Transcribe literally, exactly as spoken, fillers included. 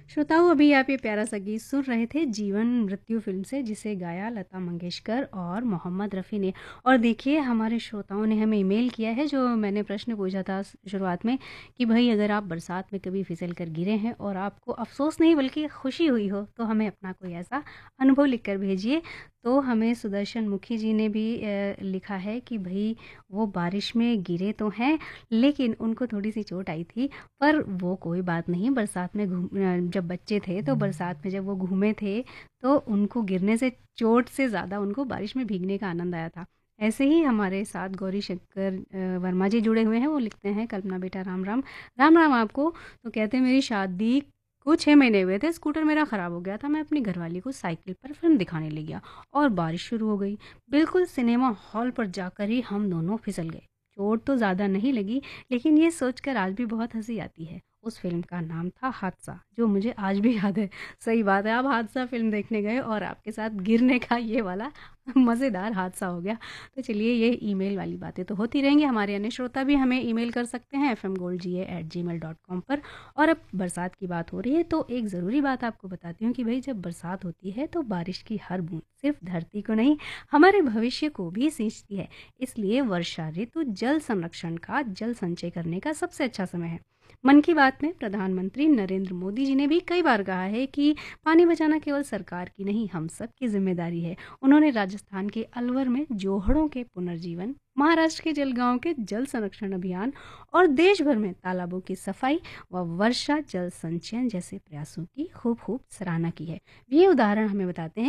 श्रोताओं, अभी आप ये प्यारा सा गीत सुन रहे थे जीवन मृत्यु फ़िल्म से, जिसे गाया लता मंगेशकर और मोहम्मद रफ़ी ने। और देखिए, हमारे श्रोताओं ने हमें ईमेल किया है, जो मैंने प्रश्न पूछा था स शुरुआत में कि भई अगर आप बरसात में कभी फिसल कर गिरे हैं और आपको अफ़सोस नहीं बल्कि खुशी हुई हो, तो हमें अपना कोई ऐसा अनुभव लिख कर भेजिए। तो हमें सुदर्शन मुखी जी ने भी अ, लिखा है कि भई वो बारिश में गिरे तो हैं, लेकिन उनको थोड़ी-सी चोट आई थी, पर वो कोई बात नहीं। बरसात में घूम अ, जब बच्चे थे तो बरसात में जब वो घूमे थे, तो उनको गिरने से, चोट से ज़्यादा उनको बारिश में भीगने का आनंद आया था। ऐसे ही हमारे साथ गौरी शंकर अ, वर्मा जी जुड़े हुए हैं। वो लिखते हैं, कल्पना बेटा राम राम। राम राम आपको। तो कहते हैं, मेरी शादी को छः महीने हुए थे, स्कूटर मेरा ख़राब हो गया था, मैं अपनी घरवाली को साइकिल पर फ़िल्म दिखाने ले गया और बारिश शुरू हो गई। बिल्कुल सिनेमा हॉल पर जाकर ही हम दोनों फिसल गए। चोट तो ज़्यादा नहीं लगी, लेकिन ये सोचकर आज भी बहुत हँसी आती है। उस फ़िल्म का नाम था हादसा, जो मुझे आज भी याद है। सही बात है, आप हादसा फ़िल्म देखने गए और आपके साथ गिरने का ये वाला मज़ेदार हादसा हो गया। तो चलिए, ये ईमेल वाली बातें तो होती रहेंगी। हमारे अन्य श्रोता भी हमें ईमेल कर सकते हैं एफ एम गोल्ड जी ए एट जी मेल डॉट कॉम पर। और अब बरसात की बात हो रही है, तो एक ज़रूरी बात आपको बताती हूँ कि भई जब बरसात होती है, तो बारिश की हर बूँद सिर्फ़ धरती को नहीं, हमारे भविष्य को भी सींचती है। इसलिए वर्षा ऋतु जल संरक्षण का, जल संचय करने का सबसे अच्छा समय है। मन की बात में प्रधानमंत्री नरेंद्र मोदी जी ने भी कई बार कहा है कि पानी बचाना केवल सरकार की नहीं, हम सब की जिम्मेदारी है। उन्होंने राजस्थान के अलवर में जोहड़ों के पुनर्जीवन, महाराष्ट्र के जलगांव के जल संरक्षण अभियान और देश भर में तालाबों की सफाई व वर्षा जल संचयन जैसे प्रयासों की खूब खूब सराहना की है। ये उदाहरण हमें बताते हैं